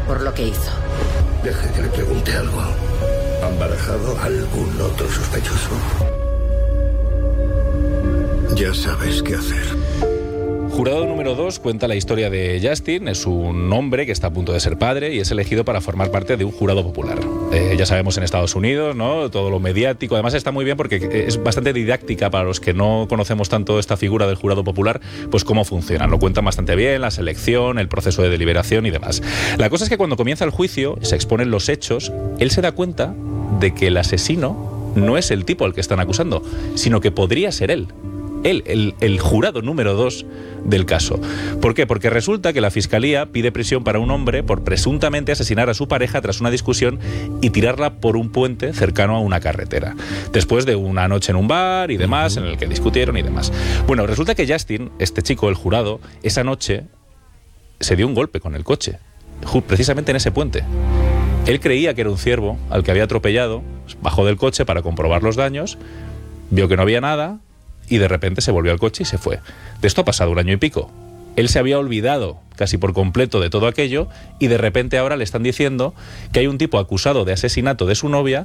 por lo que hizo. Deje que le pregunte algo. ¿Han barajado algún otro sospechoso? Ya sabes qué hacer. Jurado número 2 cuenta la historia de Justin. Es un hombre que está a punto de ser padre y es elegido para formar parte de un jurado popular. Ya sabemos en Estados Unidos, ¿no? Todo lo mediático. Además está muy bien porque es bastante didáctica para los que no conocemos tanto esta figura del jurado popular, pues cómo funciona. Lo cuentan bastante bien, la selección, el proceso de deliberación y demás. La cosa es que cuando comienza el juicio, se exponen los hechos, él se da cuenta de que el asesino no es el tipo al que están acusando, sino que podría ser él. El jurado número 2 del caso. ¿Por qué? Porque resulta que la Fiscalía pide prisión para un hombre por presuntamente asesinar a su pareja tras una discusión y tirarla por un puente cercano a una carretera. Después de una noche en un bar y demás, en el que discutieron y demás. Bueno, resulta que Justin, este chico, el jurado, esa noche se dio un golpe con el coche, precisamente en ese puente. Él creía que era un ciervo al que había atropellado, bajó del coche para comprobar los daños, vio que no había nada, y de repente se volvió al coche y se fue. De esto ha pasado 1 año y pico. Él se había olvidado casi por completo de todo aquello y de repente ahora le están diciendo que hay un tipo acusado de asesinato de su novia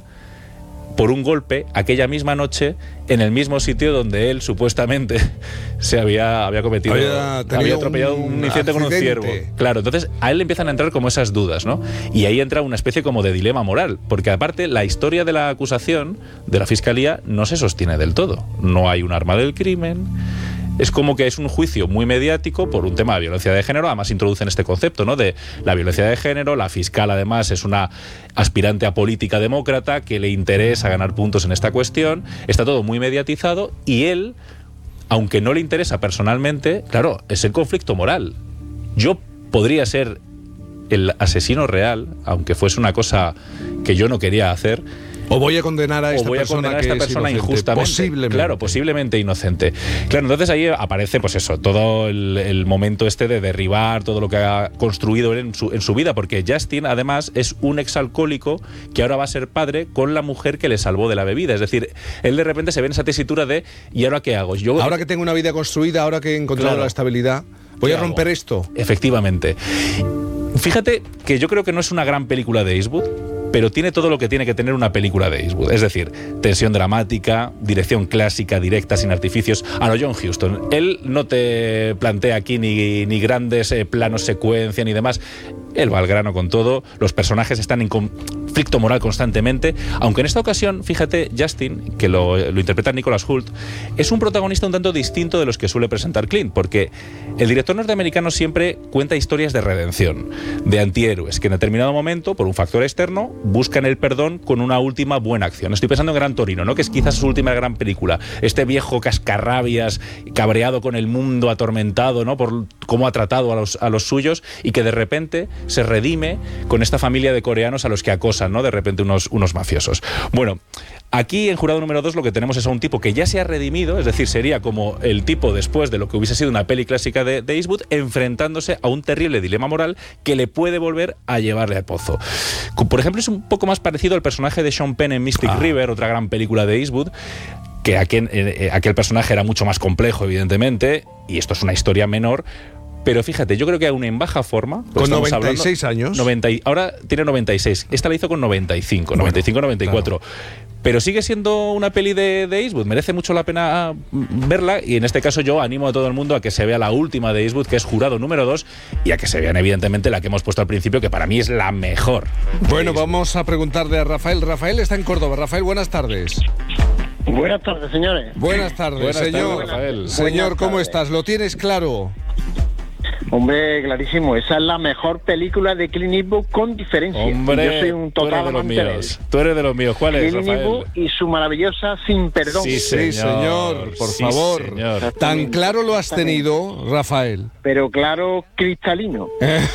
por un golpe aquella misma noche en el mismo sitio donde él supuestamente se había cometido, había atropellado un incidente con un ciervo. Claro, entonces a él le empiezan a entrar como esas dudas, ¿no? Y ahí entra una especie como de dilema moral, porque aparte la historia de la acusación de la Fiscalía no se sostiene del todo. No hay un arma del crimen. Es como que es un juicio muy mediático por un tema de violencia de género. Además introducen este concepto, ¿no?, de la violencia de género. La fiscal además es una aspirante a política demócrata que le interesa ganar puntos en esta cuestión. Está todo muy mediatizado y él, aunque no le interesa personalmente, claro, es el conflicto moral. Yo podría ser el asesino real, aunque fuese una cosa que yo no quería hacer. O voy a condenar a esta persona injustamente. Posiblemente. Claro, posiblemente inocente. Claro, entonces ahí aparece, pues eso, todo el momento este de derribar todo lo que ha construido él en su vida, porque Justin, además, es un exalcohólico que ahora va a ser padre con la mujer que le salvó de la bebida. Es decir, él de repente se ve en esa tesitura de ¿y ahora qué hago? Ahora que tengo una vida construida, ahora que he encontrado la estabilidad, ¿voy a romper esto? Efectivamente. Fíjate que yo creo que no es una gran película de Eastwood, pero tiene todo lo que tiene que tener una película de Eastwood. Es decir, tensión dramática, dirección clásica, directa, sin artificios. A lo John Huston. Él no te plantea aquí ni grandes planos secuencia ni demás. Él va al grano con todo. Los personajes están en conflicto moral constantemente. Aunque en esta ocasión, fíjate, Justin, que lo interpreta Nicholas Hoult, es un protagonista un tanto distinto de los que suele presentar Clint, porque el director norteamericano siempre cuenta historias de redención, de antihéroes, que en determinado momento, por un factor externo, buscan el perdón con una última buena acción. Estoy pensando en Gran Torino, ¿no?, que es quizás su última gran película. Este viejo cascarrabias, cabreado con el mundo, atormentado, ¿no?, por cómo ha tratado a los suyos, y que de repente se redime con esta familia de coreanos a los que acosan, ¿no?, de repente unos mafiosos. Bueno, aquí en Jurado número 2 lo que tenemos es a un tipo que ya se ha redimido, es decir, sería como el tipo después de lo que hubiese sido una peli clásica de Eastwood, enfrentándose a un terrible dilema moral que le puede volver a llevarle al pozo. Por ejemplo, es un poco más parecido al personaje de Sean Penn en Mystic River, otra gran película de Eastwood, que aquel personaje era mucho más complejo, evidentemente, y esto es una historia menor. Pero fíjate, yo creo que aún en baja forma... Con 96 años. Ahora tiene 96. Esta la hizo con 95, bueno, 94. Claro. Pero sigue siendo una peli de Eastwood. Merece mucho la pena verla. Y en este caso yo animo a todo el mundo a que se vea la última de Eastwood, que es Jurado número 2, y a que se vean evidentemente la que hemos puesto al principio, que para mí es la mejor. Bueno, vamos a preguntarle a Rafael. Rafael está en Córdoba. Rafael, buenas tardes. Buenas tardes, señores. Buenas tardes, señor. Rafael. Señor, ¿cómo estás? ¿Lo tienes claro? Hombre, clarísimo, esa es la mejor película de Clint Eastwood con diferencia. Hombre, yo soy un total amante de él. Tú eres de los míos. ¿Cuál es, Clint Rafael? Eastwood y su maravillosa Sin Perdón. Sí, señor, por favor. Señor. Tan claro lo has tenido, Rafael. Pero claro, cristalino.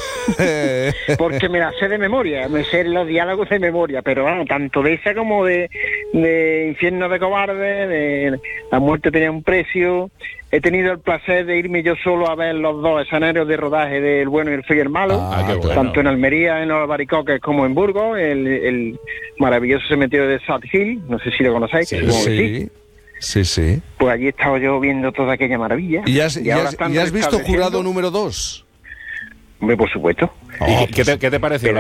Porque me la sé de memoria, me sé los diálogos de memoria, pero bueno, tanto de esa como de Infierno de Cobarde, de La muerte tenía un precio. He tenido el placer de irme yo solo a ver los dos escenarios de rodaje del Bueno y el Feo y el Malo, qué bueno. Tanto en Almería, en Albaricoques, como en Burgos, el maravilloso cementerio de South Hill, no sé si lo conocéis. Sí. Pues allí estaba yo viendo toda aquella maravilla. ¿Y has visto Jurado número 2? Hombre, por supuesto. ¿Y qué te pareció?